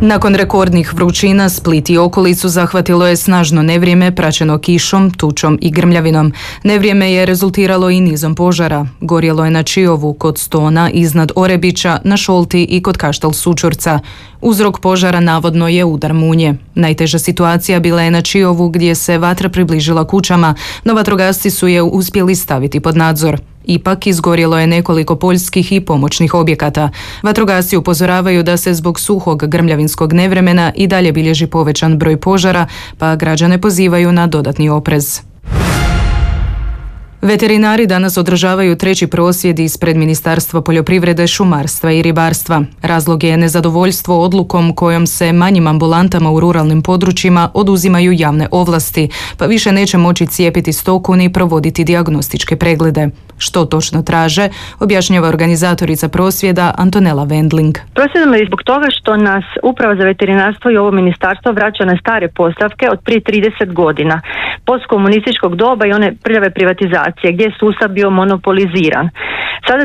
Nakon rekordnih vrućina, Split i okolicu zahvatilo je snažno nevrijeme praćeno kišom, tučom i grmljavinom. Nevrijeme je rezultiralo i nizom požara. Gorjelo je na Čiovu, kod Stona, iznad Orebića, na Šolti i kod Kaštel Sućurca. Uzrok požara navodno je udar munje. Najteža situacija bila je na Čiovu, gdje se vatra približila kućama, no vatrogasci su je uspjeli staviti pod nadzor. Ipak izgorjelo je nekoliko poljskih i pomoćnih objekata. Vatrogasci upozoravaju da se zbog suhog grmljavinskog nevremena i dalje bilježi povećan broj požara, pa građane pozivaju na dodatni oprez. Veterinari danas održavaju treći prosvjed ispred Ministarstva poljoprivrede, šumarstva i ribarstva. Razlog je nezadovoljstvo odlukom kojom se manjim ambulantama u ruralnim područjima oduzimaju javne ovlasti, pa više neće moći cijepiti stoku ni provoditi dijagnostičke preglede. Što točno traže, objašnjava organizatorica prosvjeda Antonela Wendling. Prosvjedujemo i zbog toga što nas Uprava za veterinarstvo i ovo ministarstvo vraća na stare postavke od prije 30 godina, postkomunističkog doba i one prljave privatizacije gdje je sustav bio monopoliziran. Sada